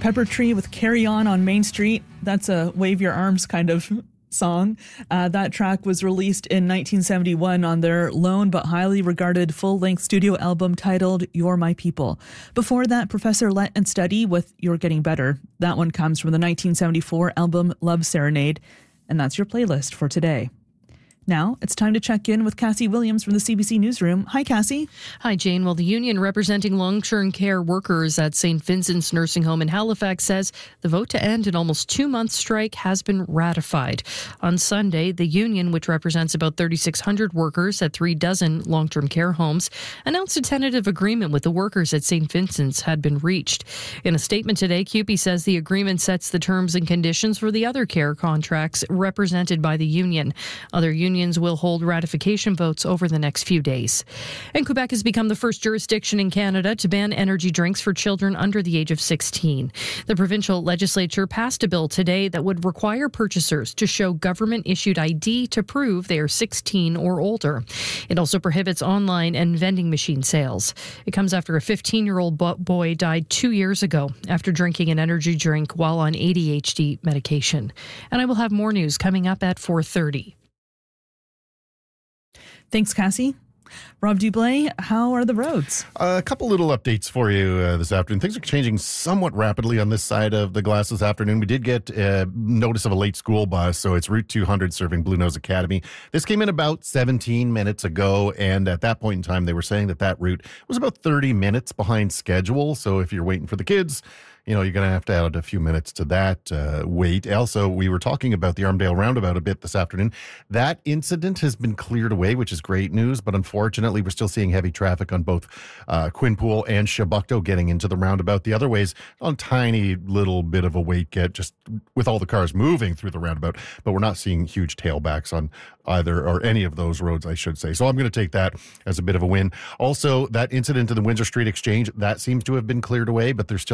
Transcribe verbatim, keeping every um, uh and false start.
Pepper Tree with Carry On on Main Street. That's a wave your arms kind of song. Uh, that track was released in nineteen seventy-one on their lone but highly regarded full-length studio album titled You're My People. Before that, Professor Let and Study with You're Getting Better. That one comes from the nineteen seventy-four album Love Serenade. And that's your playlist for today. Now, it's time to check in with Cassie Williams from the C B C Newsroom. Hi, Cassie. Hi, Jane. Well, the union representing long-term care workers at Saint Vincent's Nursing Home in Halifax says the vote to end an almost two-month strike has been ratified. On Sunday, the union, which represents about thirty-six hundred workers at three dozen long-term care homes, announced a tentative agreement with the workers at Saint Vincent's had been reached. In a statement today, C U P E says the agreement sets the terms and conditions for the other care contracts represented by the union. Other unions will hold ratification votes over the next few days. And Quebec has become the first jurisdiction in Canada to ban energy drinks for children under the age of sixteen. The provincial legislature passed a bill today that would require purchasers to show government-issued I D to prove they are sixteen or older. It also prohibits online and vending machine sales. It comes after a fifteen-year-old boy died two years ago after drinking an energy drink while on A D H D medication. And I will have more news coming up at four thirty. Thanks, Cassie. Rob Dublé, how are the roads? A couple little updates for you uh, this afternoon. Things are changing somewhat rapidly on this side of the glass this afternoon. We did get uh, notice of a late school bus, so it's Route two hundred serving Blue Nose Academy. This came in about seventeen minutes ago, and at that point in time, they were saying that that route was about thirty minutes behind schedule. So if you're waiting for the kids, you know, you're going to have to add a few minutes to that uh, wait. Also, we were talking about the Armdale Roundabout a bit this afternoon. That incident has been cleared away, which is great news, but unfortunately, we're still seeing heavy traffic on both uh, Quinpool and Shabukto getting into the roundabout. The other ways, on tiny little bit of a wait get, just with all the cars moving through the roundabout, but we're not seeing huge tailbacks on either or any of those roads, I should say. So I'm going to take that as a bit of a win. Also, that incident in the Windsor Street Exchange, that seems to have been cleared away, but there's still